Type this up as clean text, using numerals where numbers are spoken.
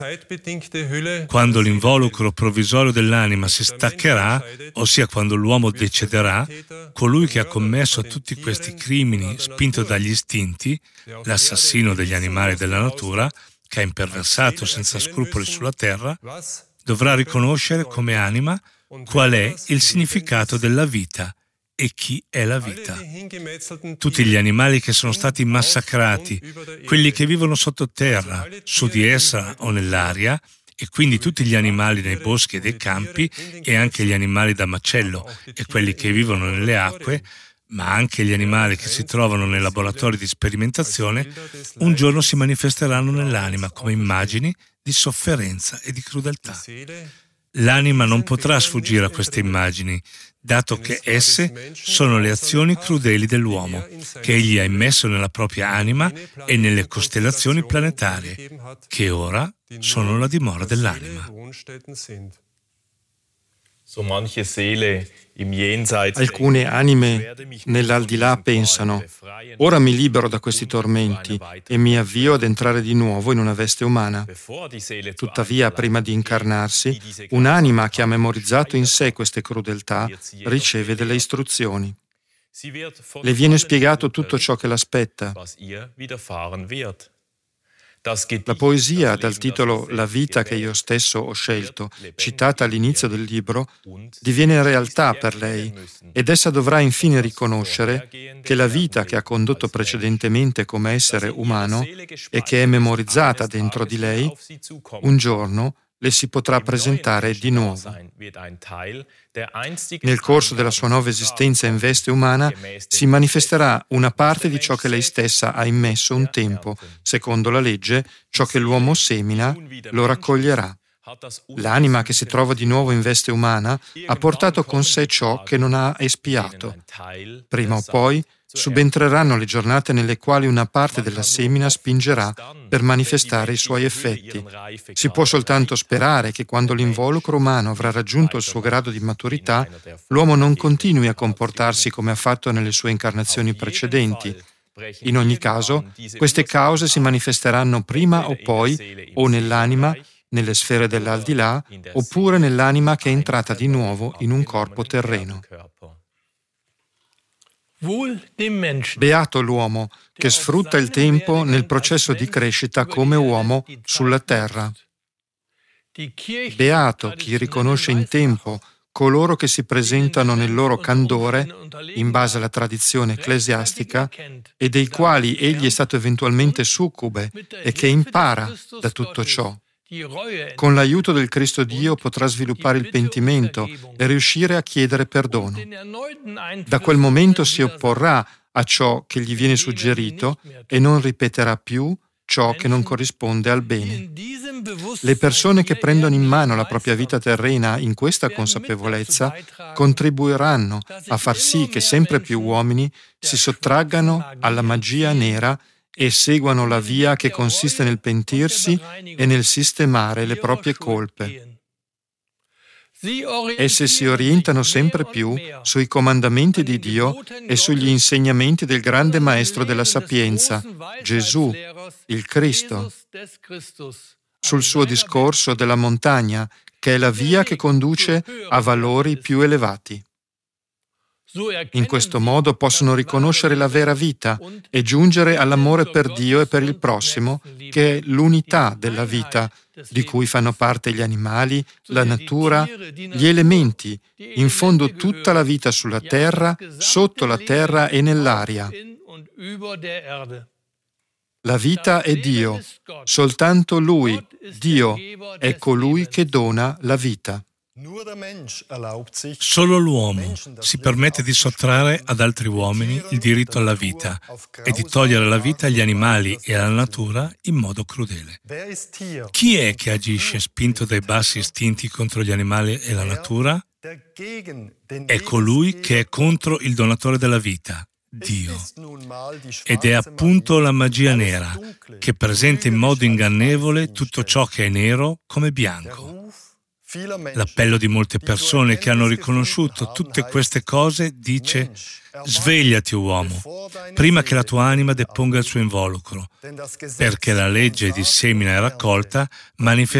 Quando l'involucro provvisorio dell'anima si staccherà, ossia quando l'uomo decederà, colui che ha commesso tutti questi crimini spinto dagli istinti, l'assassino degli animali e della natura, che ha imperversato senza scrupoli sulla terra, dovrà riconoscere come anima qual è il significato della vita e chi è la vita. Tutti gli animali che sono stati massacrati, quelli che vivono sottoterra, su di essa o nell'aria, e quindi tutti gli animali nei boschi e dei campi, e anche gli animali da macello e quelli che vivono nelle acque, ma anche gli animali che si trovano nei laboratori di sperimentazione, un giorno si manifesteranno nell'anima come immagini di sofferenza e di crudeltà. L'anima non potrà sfuggire a queste immagini, dato che esse sono le azioni crudeli dell'uomo, che egli ha immesso nella propria anima e nelle costellazioni planetarie, che ora sono la dimora dell'anima. Alcune anime nell'aldilà pensano: ora mi libero da questi tormenti e mi avvio ad entrare di nuovo in una veste umana. Tuttavia, prima di incarnarsi, un'anima che ha memorizzato in sé queste crudeltà riceve delle istruzioni. Le viene spiegato tutto ciò che l'aspetta. La poesia dal titolo La vita che io stesso ho scelto, citata all'inizio del libro, diviene realtà per lei ed essa dovrà infine riconoscere che la vita che ha condotto precedentemente come essere umano e che è memorizzata dentro di lei, un giorno le si potrà presentare di nuovo. Nel corso della sua nuova esistenza in veste umana si manifesterà una parte di ciò che lei stessa ha immesso un tempo. Secondo la legge, ciò che l'uomo semina lo raccoglierà. L'anima che si trova di nuovo in veste umana ha portato con sé ciò che non ha espiato. Prima o poi subentreranno le giornate nelle quali una parte della semina spingerà per manifestare i suoi effetti. Si può soltanto sperare che quando l'involucro umano avrà raggiunto il suo grado di maturità, l'uomo non continui a comportarsi come ha fatto nelle sue incarnazioni precedenti. In ogni caso, queste cause si manifesteranno prima o poi o nell'anima, nelle sfere dell'aldilà, oppure nell'anima che è entrata di nuovo in un corpo terreno. Beato l'uomo che sfrutta il tempo nel processo di crescita come uomo sulla terra. Beato chi riconosce in tempo coloro che si presentano nel loro candore, in base alla tradizione ecclesiastica, e dei quali egli è stato eventualmente succube e che impara da tutto ciò. Con l'aiuto del Cristo Dio potrà sviluppare il pentimento e riuscire a chiedere perdono. Da quel momento si opporrà a ciò che gli viene suggerito e non ripeterà più ciò che non corrisponde al bene. Le persone che prendono in mano la propria vita terrena in questa consapevolezza contribuiranno a far sì che sempre più uomini si sottraggano alla magia nera e seguano la via che consiste nel pentirsi e nel sistemare le proprie colpe. Esse si orientano sempre più sui comandamenti di Dio e sugli insegnamenti del grande Maestro della sapienza, Gesù, il Cristo, sul suo discorso della montagna, che è la via che conduce a valori più elevati. In questo modo possono riconoscere la vera vita e giungere all'amore per Dio e per il prossimo, che è l'unità della vita, di cui fanno parte gli animali, la natura, gli elementi, in fondo tutta la vita sulla terra, sotto la terra e nell'aria. La vita è Dio, soltanto Lui, Dio, è colui che dona la vita. Solo l'uomo si permette di sottrarre ad altri uomini il diritto alla vita e di togliere la vita agli animali e alla natura in modo crudele. Chi è che agisce spinto dai bassi istinti contro gli animali e la natura? È colui che è contro il donatore della vita, Dio. Ed è appunto la magia nera, che presenta in modo ingannevole tutto ciò che è nero come bianco. L'appello di molte persone che hanno riconosciuto tutte queste cose dice: svegliati uomo, prima che la tua anima deponga il suo involucro, perché la legge di semina e raccolta manifesterà